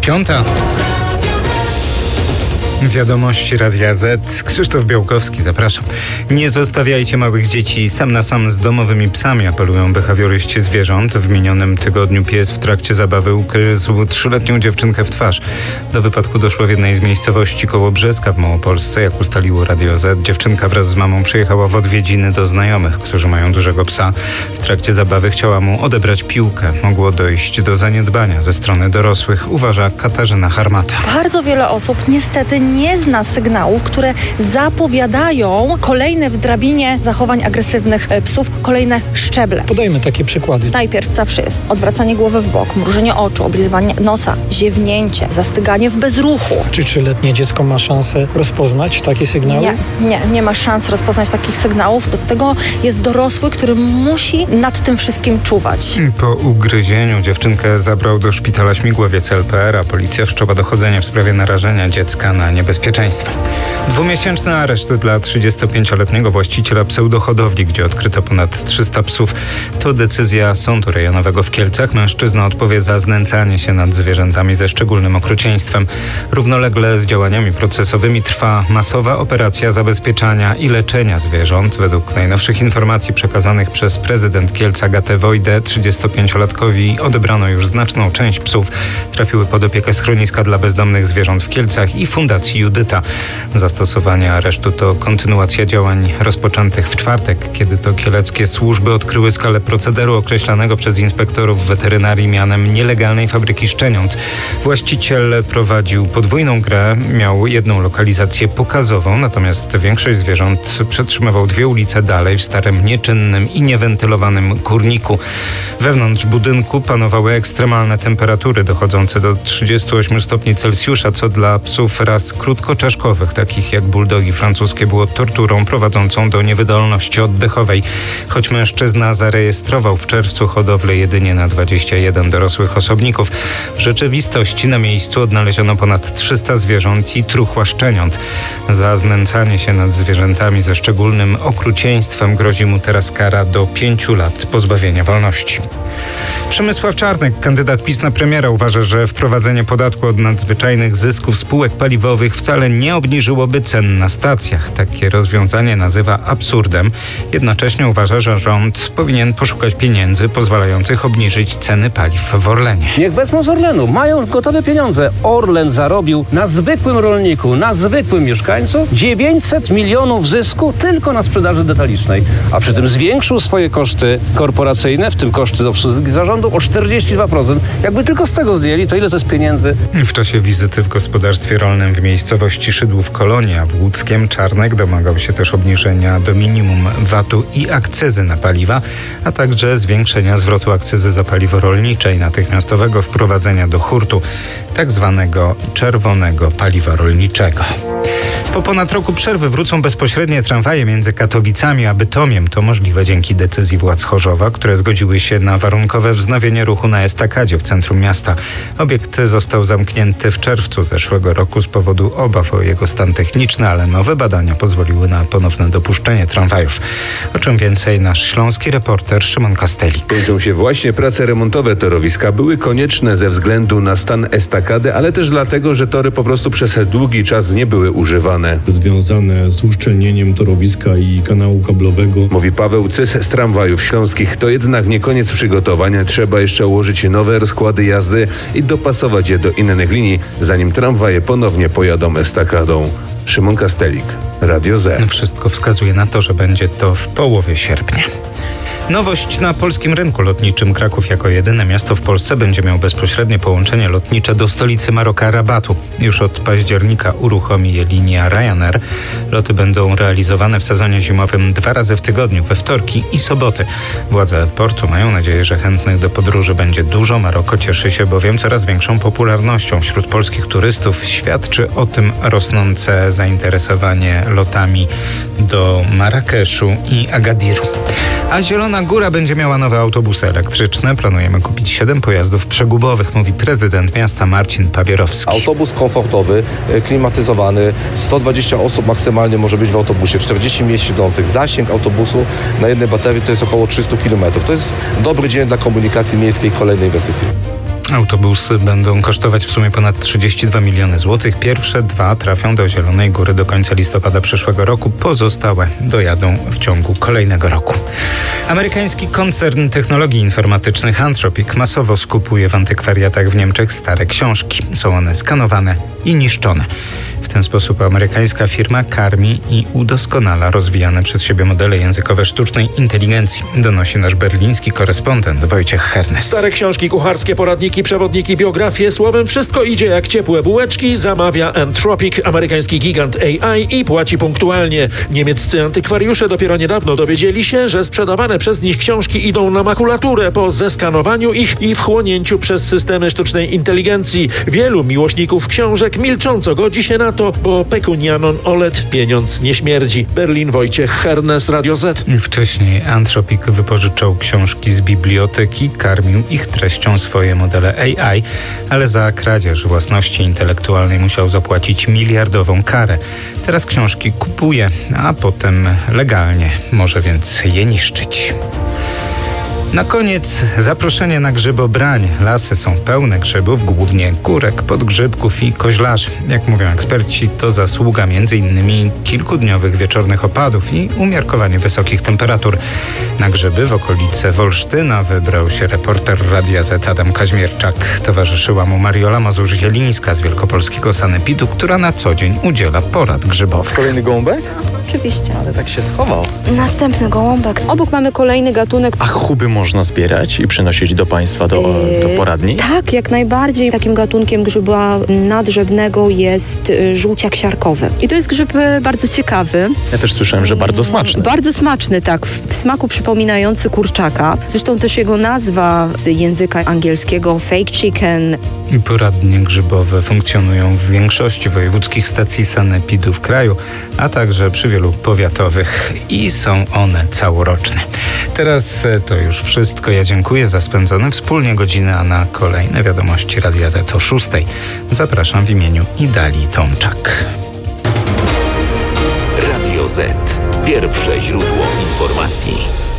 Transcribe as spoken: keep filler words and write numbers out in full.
Piąta. Wiadomości Radia Z. Krzysztof Białkowski, zapraszam. Nie zostawiajcie małych dzieci sam na sam z domowymi psami, apelują behawioryści zwierząt. W minionym tygodniu pies w trakcie zabawy ugryzł trzyletnią dziewczynkę w twarz. Do wypadku doszło w jednej z miejscowości koło Brzeska w Małopolsce. Jak ustaliło Radio Z, dziewczynka wraz z mamą przyjechała w odwiedziny do znajomych, którzy mają dużego psa. W trakcie zabawy chciała mu odebrać piłkę. Mogło dojść do zaniedbania ze strony dorosłych, uważa Katarzyna Harmata. Bardzo wiele osób niestety nie zna sygnałów, które zapowiadają kolejne w drabinie zachowań agresywnych psów, kolejne szczeble. Podajmy takie przykłady. Najpierw zawsze jest odwracanie głowy w bok, mrużenie oczu, oblizywanie nosa, ziewnięcie, zastyganie w bezruchu. Czy trzyletnie dziecko ma szansę rozpoznać takie sygnały? Nie, nie, nie ma szans rozpoznać takich sygnałów. Do tego jest dorosły, który musi nad tym wszystkim czuwać. Po ugryzieniu dziewczynkę zabrał do szpitala Śmigłowiec L P R, a policja wszczęła dochodzenie w sprawie narażenia dziecka na niebezpieczeństwo. Dwumiesięczny areszt dla trzydziestopięcioletniego właściciela pseudohodowli, gdzie odkryto ponad trzysta psów. To decyzja Sądu Rejonowego w Kielcach. Mężczyzna odpowie za znęcanie się nad zwierzętami ze szczególnym okrucieństwem. Równolegle z działaniami procesowymi trwa masowa operacja zabezpieczania i leczenia zwierząt. Według najnowszych informacji przekazanych przez prezydent Kielc Agatę Wojdę trzydziestopięciolatkowi odebrano już znaczną część psów. Trafiły pod opiekę schroniska dla bezdomnych zwierząt w Kielcach i Fundacji Judyta. Zastosowanie aresztu to kontynuacja działań rozpoczętych w czwartek, kiedy to kieleckie służby odkryły skalę procederu określanego przez inspektorów weterynarii mianem nielegalnej fabryki szczeniąt. Właściciel prowadził podwójną grę, miał jedną lokalizację pokazową, natomiast większość zwierząt przetrzymywał dwie ulice dalej w starym, nieczynnym i niewentylowanym kurniku. Wewnątrz budynku panowały ekstremalne temperatury dochodzące do trzydziestu ośmiu stopni Celsjusza, co dla psów ras krótkoczaszkowych, takich jak buldogi francuskie, było torturą prowadzącą do niewydolności oddechowej. Choć mężczyzna zarejestrował w czerwcu hodowlę jedynie na dwadzieścia jeden dorosłych osobników, w rzeczywistości na miejscu odnaleziono ponad trzysta zwierząt i truchła szczeniąt. Za znęcanie się nad zwierzętami ze szczególnym okrucieństwem grozi mu teraz kara do pięciu lat pozbawienia wolności. Przemysław Czarnek, kandydat PiS na premiera, uważa, że wprowadzenie podatku od nadzwyczajnych zysków spółek paliwowych wcale nie obniżyłoby cen na stacjach. Takie rozwiązanie nazywa absurdem. Jednocześnie uważa, że rząd powinien poszukać pieniędzy pozwalających obniżyć ceny paliw w Orlenie. Niech wezmą z Orlenu. Mają gotowe pieniądze. Orlen zarobił na zwykłym rolniku, na zwykłym mieszkańcu dziewięćset milionów zysku tylko na sprzedaży detalicznej. A przy tym zwiększył swoje koszty korporacyjne, w tym koszty obsługi zarządu o czterdzieści dwa procent. Jakby tylko z tego zdjęli, to ile to jest pieniędzy? W czasie wizyty w gospodarstwie rolnym w miejscowości Szydłów Kolonia w Łódzkiem Czarnek domagał się też obniżenia do minimum vatu i akcyzy na paliwa, a także zwiększenia zwrotu akcyzy za paliwo rolnicze i natychmiastowego wprowadzenia do hurtu tak zwanego czerwonego paliwa rolniczego. Po ponad roku przerwy wrócą bezpośrednie tramwaje między Katowicami a Bytomiem. To możliwe dzięki decyzji władz Chorzowa, które zgodziły się na warunkowe wznowienie ruchu na estakadzie w centrum miasta. Obiekt został zamknięty w czerwcu zeszłego roku z powodu obaw o jego stan techniczny, ale nowe badania pozwoliły na ponowne dopuszczenie tramwajów. O czym więcej nasz śląski reporter Szymon Kastelik. Kończą się właśnie prace remontowe torowiska. Były konieczne ze względu na stan estakady, ale też dlatego, że tory po prostu przez długi czas nie były używane. Związane z uszczelnieniem torowiska i kanału kablowego. Mówi Paweł Cys z Tramwajów Śląskich. To jednak nie koniec przygotowania. Trzeba jeszcze ułożyć nowe rozkłady jazdy i dopasować je do innych linii, zanim tramwaje ponownie pojadą estakadą. Szymon Kastelik, Radio Z. Wszystko wskazuje na to, że będzie to w połowie sierpnia. Nowość na polskim rynku lotniczym. Kraków jako jedyne miasto w Polsce będzie miał bezpośrednie połączenie lotnicze do stolicy Maroka, Rabatu. Już od października uruchomi je linia Ryanair. Loty będą realizowane w sezonie zimowym dwa razy w tygodniu, we wtorki i soboty. Władze portu mają nadzieję, że chętnych do podróży będzie dużo. Maroko cieszy się bowiem coraz większą popularnością wśród polskich turystów. Świadczy o tym rosnące zainteresowanie lotami do Marrakeszu i Agadiru. A Zielona Góra będzie miała nowe autobusy elektryczne. Planujemy kupić siedem pojazdów przegubowych, mówi prezydent miasta Marcin Pawierowski. Autobus komfortowy, klimatyzowany, sto dwadzieścia osób maksymalnie może być w autobusie, czterdzieści miejsc siedzących. Zasięg autobusu na jednej baterii to jest około trzysta kilometrów. To jest dobry dzień dla komunikacji miejskiej, kolejnej inwestycji. Autobusy będą kosztować w sumie ponad trzydzieści dwa miliony złotych. Pierwsze dwa trafią do Zielonej Góry do końca listopada przyszłego roku. Pozostałe dojadą w ciągu kolejnego roku. Amerykański koncern technologii informatycznych Anthropic masowo skupuje w antykwariatach w Niemczech stare książki. Są one skanowane i niszczone. W ten sposób amerykańska firma karmi i udoskonala rozwijane przez siebie modele językowe sztucznej inteligencji, donosi nasz berliński korespondent Wojciech Hernes. Stare książki kucharskie, poradniki, przewodniki, biografie, słowem wszystko idzie jak ciepłe bułeczki, zamawia Anthropic, amerykański gigant A I i płaci punktualnie. Niemieccy antykwariusze dopiero niedawno dowiedzieli się, że sprzedawane przez nich książki idą na makulaturę po zeskanowaniu ich i wchłonięciu przez systemy sztucznej inteligencji. Wielu miłośników książek milcząco godzi się na to, bo pekunianon olet pieniądz nie śmierdzi. Berlin, Wojciech Hernes, Radio Z. Wcześniej Anthropic wypożyczał książki z biblioteki, karmił ich treścią swoje modele A I, ale za kradzież własności intelektualnej musiał zapłacić miliardową karę. Teraz książki kupuje, a potem legalnie może więc je niszczyć. Na koniec zaproszenie na grzybobranie. Lasy są pełne grzybów, głównie kurek, podgrzybków i koźlarzy. Jak mówią eksperci, to zasługa m.in. kilkudniowych wieczornych opadów i umiarkowanie wysokich temperatur. Na grzyby w okolice Wolsztyna wybrał się reporter Radia Z Adam Kaźmierczak. Towarzyszyła mu Mariola Mazur-Zielińska z Wielkopolskiego Sanepidu, która na co dzień udziela porad grzybowych. Kolejny gołąbek? Oczywiście. Ale tak się schował. Następny gołąbek. Obok mamy kolejny gatunek. A chuby można zbierać i przynosić do państwa, do, do poradni? Tak, jak najbardziej. Takim gatunkiem grzyba nadrzewnego jest y, żółciak siarkowy. I to jest grzyb y, bardzo ciekawy. Ja też słyszałem, że bardzo smaczny. Bardzo smaczny, tak. W smaku przypominający kurczaka. Zresztą też jego nazwa z języka angielskiego fake chicken. Poradnie grzybowe funkcjonują w większości wojewódzkich stacji sanepidu w kraju, a także przy wielu powiatowych i są one całoroczne. Teraz to już wszystko. Ja dziękuję za spędzone wspólnie godziny, a na kolejne wiadomości Radia Z o szóstej zapraszam w imieniu Idalii Tomczak. Radio Z. Pierwsze źródło informacji.